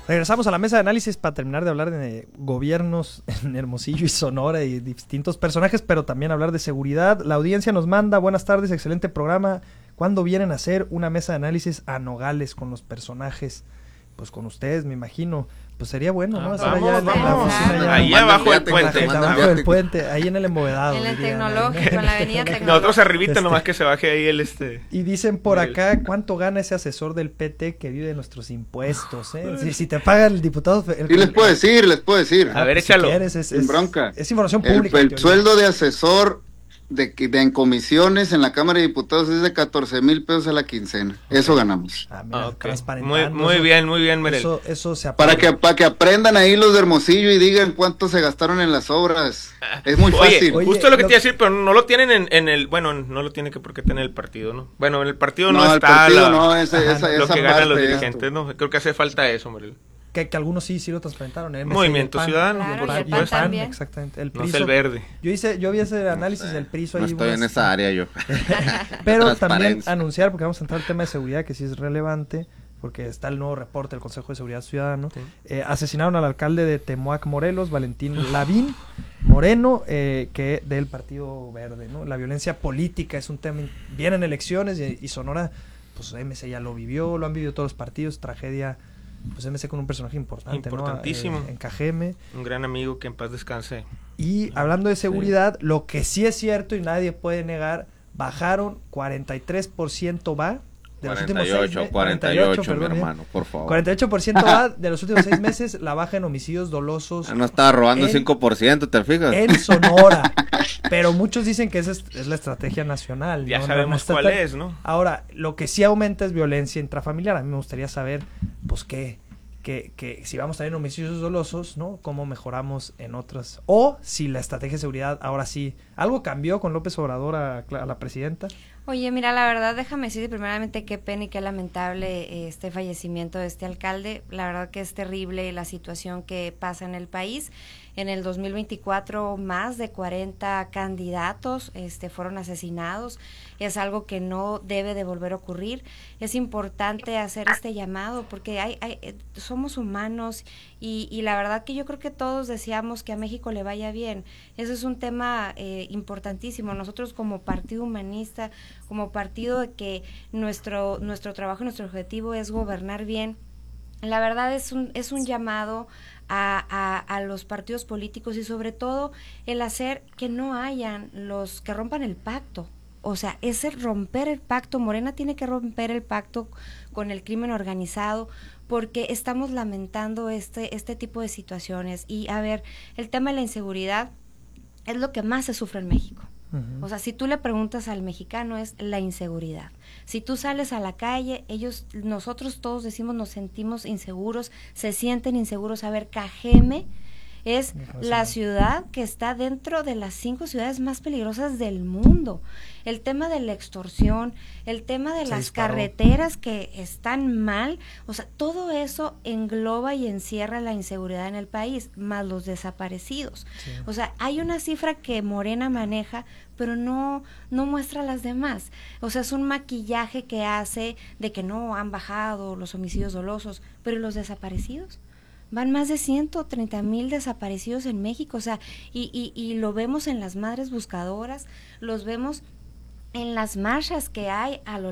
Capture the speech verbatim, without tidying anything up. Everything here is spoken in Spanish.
Regresamos a la mesa de análisis para terminar de hablar de gobiernos en Hermosillo y Sonora y distintos personajes, pero también hablar de seguridad. La audiencia nos manda, buenas tardes, excelente programa. ¿Cuándo vienen a hacer una mesa de análisis a Nogales con los personajes? Pues con ustedes, me imagino. Pues sería bueno, ¿no? Ah, Estar vamos, allá en la vamos. oficina allá. Ahí abajo del puente. Abajo del puente, ahí en el embovedado. En el dirían, tecnológico, ¿no? en la avenida tecnológica. Nosotros arribita Este. nomás que se baje ahí el este. Y dicen por el- acá, ¿cuánto gana ese asesor del P T que vive de nuestros impuestos? ¿eh? Si, si te paga el diputado... El, Y les puedo decir, les puedo decir. A ver, pues, si échalo. quieres, es, Sin es- bronca. es información El, pública. el en teoría. sueldo de asesor de, que- de en comisiones en la Cámara de Diputados es de catorce mil pesos a la quincena. Eso ganamos. Ah, mira, Ah, ok. transparentando. Muy, muy eso- bien, muy bien, Merel. Eso, eso se Para apoya. que, para que aprendan ahí los de Hermosillo y digan cuánto se gastaron en las obras. Es muy Oye, fácil. Oye, justo lo que lo- te iba a decir, pero no lo tienen en, en el, bueno, no lo tiene que porque tiene el partido, ¿no? Bueno, en el partido no, no, el está partido la- no, ese- Ajá, esa, lo esa que ganan parte los es- dirigentes, ¿no? Creo que hace falta eso, Merel. Que, que algunos sí, sí lo transparentaron. el M C y el Movimiento P A N. Ciudadano, Claro, por y el Y P A N el P A N, también. exactamente. El No es Priso. el verde. Yo hice, yo vi ese análisis del Priso No ahí. estoy en unas- esa área yo. Pero también Transparencia. anunciar, porque vamos a entrar al tema de seguridad, que sí es relevante, porque está el nuevo reporte del Consejo de Seguridad Ciudadano. Sí. Eh, asesinaron al alcalde de Temoac, Morelos, Valentín Lavín Moreno, eh, que del Partido Verde, ¿no? La violencia política es un tema, in- vienen elecciones y, y Sonora, pues M C ya lo vivió, lo han vivido todos los partidos, tragedia, pues M C con un personaje importante, Importantísimo. ¿no? Eh, en Cajeme. Un gran amigo que en paz descanse. Y hablando de seguridad, lo que sí es cierto y nadie puede negar, bajaron cuarenta y tres por ciento va de los últimos seis cuarenta y ocho, meses. cuarenta y ocho, mi perdón, ¿eh? hermano, por favor. cuarenta y ocho por ciento va de los últimos seis meses la baja en homicidios dolosos Ah, no estaba robando en- cinco por ciento, ¿te fijas? en Sonora. Pero muchos dicen que esa es, es la estrategia nacional. Ya ¿no? No- sabemos no está cuál tan- es, ¿no? Ahora, lo que sí aumenta es violencia intrafamiliar. A mí me gustaría saber, pues, qué, que, que si vamos a tener homicidios dolosos, ¿no? ¿Cómo mejoramos en otras? O si la estrategia de seguridad ahora sí, ¿algo cambió con López Obrador a, a la presidenta? Oye, mira, la verdad, déjame decirte primeramente qué pena y qué lamentable eh, este fallecimiento de este alcalde. La verdad que es terrible la situación que pasa en el país. En el dos mil veinticuatro, más de cuarenta candidatos este, fueron asesinados. Es algo que no debe de volver a ocurrir. Es importante hacer este llamado porque hay, hay, eh, somos humanos y, y la verdad que yo creo que todos deseamos que a México le vaya bien. Ese es un tema eh, importantísimo. Nosotros como partido humanista, como partido de que nuestro, nuestro trabajo, nuestro objetivo es gobernar bien, la verdad es un, es un llamado a, a, a los partidos políticos y sobre todo el hacer que no hayan los que rompan el pacto. O sea, es el romper el pacto. Morena tiene que romper el pacto con el crimen organizado porque estamos lamentando este, este tipo de situaciones. Y a ver, el tema de la inseguridad es lo que más se sufre en México. Uh-huh. O sea, si tú le preguntas al mexicano es la inseguridad. Si tú sales a la calle, ellos, nosotros todos decimos nos sentimos inseguros, se sienten inseguros. A ver, Cajeme es la ciudad que está dentro de las cinco ciudades más peligrosas del mundo. El tema de la extorsión, el tema de Se las disparó. carreteras que están mal, o sea, todo eso engloba y encierra la inseguridad en el país, más los desaparecidos. Sí. O sea, hay una cifra que Morena maneja, pero no, no muestra las demás. O sea, es un maquillaje que hace de que no han bajado los homicidios dolosos, pero los desaparecidos. Van más de ciento treinta mil desaparecidos en México, o sea, y, y, y lo vemos en las madres buscadoras, los vemos en las marchas que hay a lo